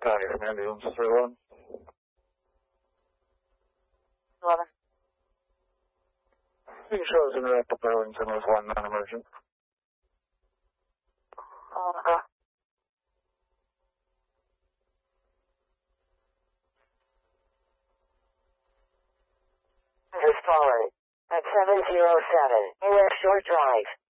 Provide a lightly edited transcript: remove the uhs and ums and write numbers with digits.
Tiger, ambulance 31. 11. He shows in Rapid Burlington with 1 non-emergent. Has fallen at 707 Inlet Short Drive.